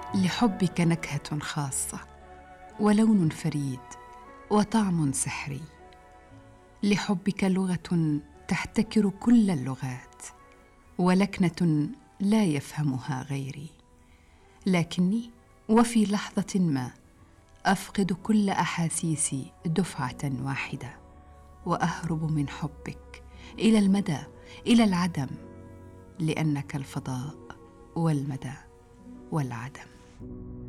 لحبك نكهة خاصة ولون فريد وطعم سحري. لحبك لغة تحتكر كل اللغات ولكنة لا يفهمها غيري. لكني وفي لحظة ما أفقد كل أحاسيسي دفعة واحدة وأهرب من حبك إلى المدى، إلى العدم، لأنك الفضاء والمدى والعدم.